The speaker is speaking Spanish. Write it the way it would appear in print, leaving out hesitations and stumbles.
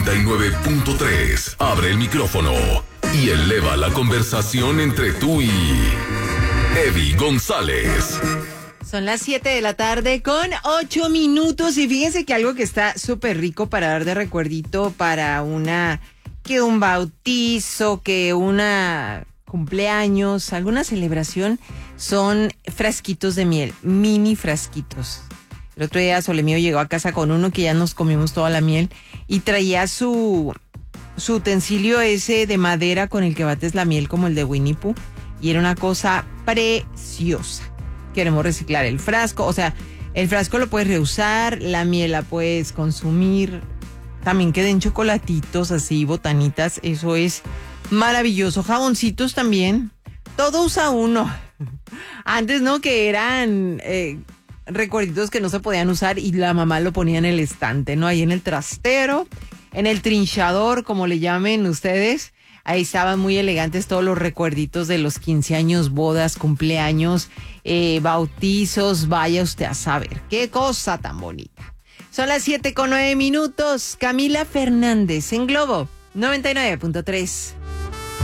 99.3. Abre el micrófono y eleva la conversación entre tú y Eddie González. Son las 7 de la tarde con 8 minutos y fíjense que algo que está súper rico para dar de recuerdito para que un bautizo, que una cumpleaños, alguna celebración, son frasquitos de miel, mini frasquitos. El otro día Solemío llegó a casa con uno que ya nos comimos toda la miel y traía su utensilio ese de madera con el que bates la miel como el de Winnie Pooh y era una cosa preciosa. Queremos reciclar el frasco, o sea, el frasco lo puedes reusar, la miel la puedes consumir, también queden chocolatitos así, botanitas, eso es maravilloso. Jaboncitos también, todo usa uno. Antes no, que eran recuerditos que no se podían usar y la mamá lo ponía en el estante, ¿no? Ahí en el trastero, en el trinchador, como le llamen ustedes. Ahí estaban muy elegantes todos los recuerditos de los 15 años, bodas, cumpleaños, bautizos. Vaya usted a saber, qué cosa tan bonita. Son las 7:09. Camila Fernández en Globo 99.3.